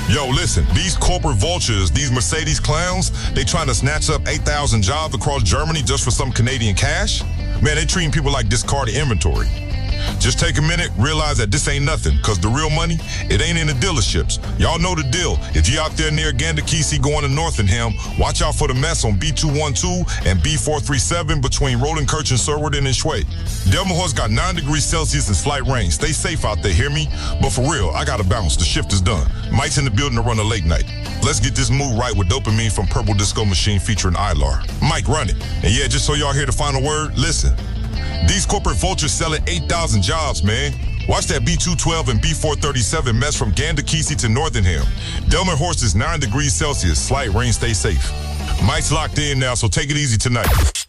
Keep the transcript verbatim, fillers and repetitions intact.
Yo, listen, these corporate vultures, these Mercedes clowns, they trying to snatch up eight thousand jobs across Germany just for some Canadian cash? Man, they treating people like discarded inventory. Just take a minute, realize that this ain't nothing, because the real money, it ain't in the dealerships. Y'all know the deal. If you out there near Gandakisi going to Northenham, watch out for the mess on B two twelve and B four thirty-seven between Rodenkirch and Serwerden and Schway. Delmenhorst got nine degrees Celsius and slight rain. Stay safe out there, hear me? But for real, I gotta bounce. The shift is done. Mike's in the building to run a late night. Let's get this move right with Dopamine from Purple Disco Machine featuring Ilar. Mike, run it. And yeah, just so y'all hear the final word, listen. These corporate vultures selling eight thousand jobs, man. Watch that B two twelve and B four thirty-seven mess from Gandakisi to Northenham. Delmenhorst is nine degrees Celsius. Slight rain, stay safe. Mike's locked in now, so take it easy tonight.